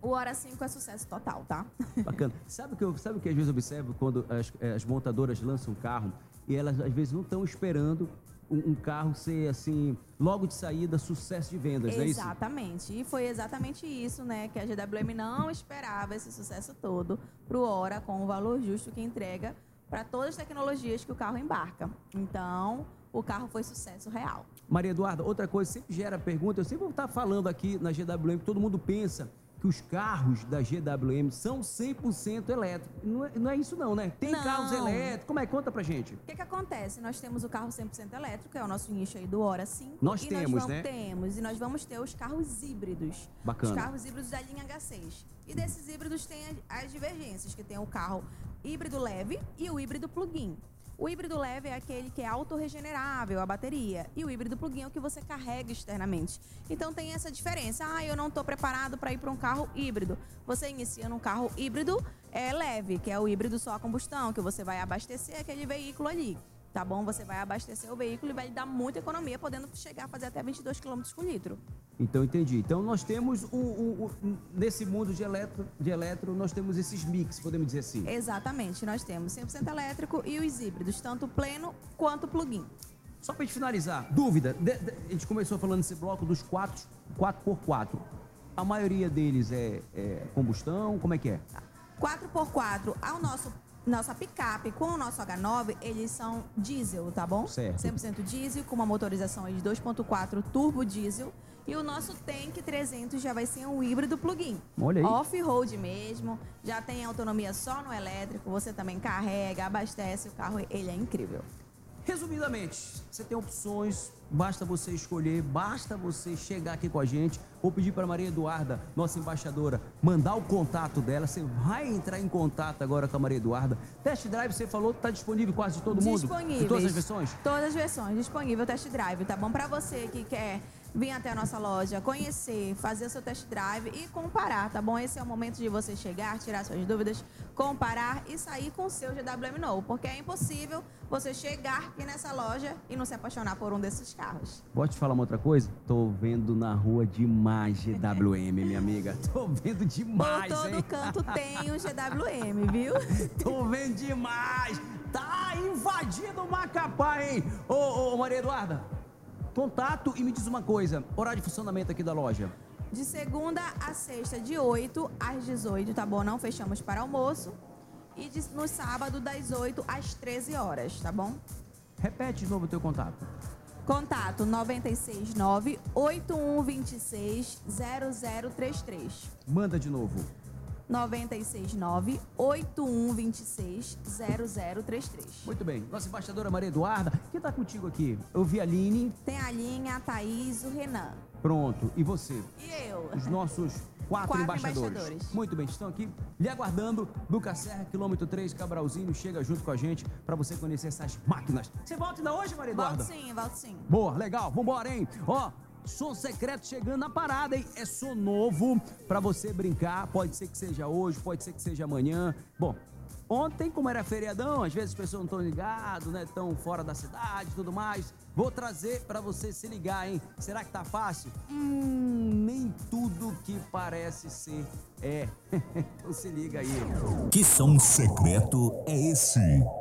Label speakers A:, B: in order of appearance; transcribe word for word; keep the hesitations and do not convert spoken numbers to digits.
A: O Hora cinco é sucesso total, tá?
B: Bacana. Sabe o que eu, sabe o que às vezes eu observo quando as, as montadoras lançam um carro e elas às vezes não estão esperando um, um carro ser assim, logo de saída, sucesso de vendas, não é isso?
A: Exatamente. E foi exatamente isso, né, que a G W M não esperava esse sucesso todo pro Hora com o valor justo que entrega para todas as tecnologias que o carro embarca. Então, o carro foi sucesso real.
B: Maria Eduarda, outra coisa, sempre gera pergunta, eu sempre vou estar falando aqui na G W M, todo mundo pensa que os carros da G W M são cem por cento elétricos. Não é, não é isso não, né? Tem
A: Não.
B: carros elétricos, como é? Conta pra gente.
A: O que que acontece? Nós temos o carro cem por cento elétrico, é o nosso nicho aí do Hora cinco.
B: Nós
A: e
B: temos,
A: nós vamos,
B: né?
A: Temos, e nós vamos ter os carros híbridos.
B: Bacana.
A: Os carros híbridos da linha H seis. E desses híbridos tem as, as divergências, que tem o carro híbrido leve e o híbrido plug-in. O híbrido leve é aquele que é autorregenerável, a bateria. E o híbrido plug-in é o que você carrega externamente. Então tem essa diferença. Ah, eu não estou preparado para ir para um carro híbrido. Você inicia num carro híbrido é, leve, que é o híbrido só a combustão, que você vai abastecer aquele veículo ali. Tá bom? Você vai abastecer o veículo e vai lhe dar muita economia, podendo chegar a fazer até vinte e dois quilômetros por litro.
B: Então, entendi. Então, nós temos, o, o, o, nesse mundo de eletro, de eletro, nós temos esses mix, podemos dizer assim.
A: Exatamente. Nós temos cem por cento elétrico e os híbridos, tanto pleno quanto plug-in.
B: Só para a gente finalizar, dúvida, de, de, a gente começou falando nesse bloco dos quatro por quatro. A maioria deles é, é combustão, como é que é?
A: quatro por quatro, ao nosso nossa picape com o nosso H nove, eles são diesel, tá bom?
B: Certo.
A: cem por cento diesel, com uma motorização aí de dois ponto quatro turbo diesel. E o nosso Tank trezentos já vai ser um híbrido plug-in.
B: Olha aí.
A: Off-road mesmo, já tem autonomia só no elétrico, você também carrega, abastece o carro, ele é incrível.
B: Resumidamente, você tem opções, basta você escolher, basta você chegar aqui com a gente. Vou pedir para Maria Eduarda, nossa embaixadora, mandar o contato dela. Você vai entrar em contato agora com a Maria Eduarda. Test Drive, você falou, está disponível quase de todo mundo?
A: Disponível.
B: De todas as versões?
A: Todas as versões, disponível Test Drive, tá bom? Para você que quer vir até a nossa loja, conhecer, fazer o seu test drive e comparar, tá bom? Esse é o momento de você chegar, tirar suas dúvidas, comparar e sair com o seu G W M novo, porque é impossível você chegar aqui nessa loja e não se apaixonar por um desses carros.
B: Pode te falar uma outra coisa? Tô vendo na rua demais G W M, minha amiga. Tô vendo demais,
A: Por todo
B: hein?
A: canto tem o G W M, viu?
B: Tô vendo demais. Tá invadindo o Macapá, hein? Ô, ô, Maria Eduarda, contato e me diz uma coisa, horário de funcionamento aqui da loja.
A: De segunda a sexta, de oito às dezoito, tá bom? Não fechamos para almoço. E de, no sábado, das oito às treze horas, tá bom?
B: Repete de novo o teu contato.
A: Contato nove seis nove, oito um dois seis, zero zero três três.
B: Manda de novo.
A: nove seis nove, oito um dois seis, zero zero três três.
B: Muito bem. Nossa embaixadora Maria Eduarda, quem tá contigo aqui? Eu vi a Aline.
A: Tem a Linha, a Thaís, o Renan.
B: Pronto. E você?
A: E eu.
B: Os nossos quatro,
A: Quatro
B: embaixadores.
A: embaixadores.
B: Muito bem, estão aqui lhe aguardando. Duca Serra, quilômetro três, Cabralzinho, chega junto com a gente para você conhecer essas máquinas. Você volta ainda hoje, Maria Eduarda?
A: Volto sim, volto sim.
B: Boa, legal. Vambora, hein? Ó, som secreto chegando na parada, hein? É som novo pra você brincar. Pode ser que seja hoje, pode ser que seja amanhã. Bom, ontem, como era feriadão, às vezes as pessoas não estão ligadas, né? Estão fora da cidade e tudo mais. Vou trazer pra você se ligar, hein? Será que tá fácil? Hum, nem tudo que parece ser é. Então se liga aí.
C: Que som secreto é esse?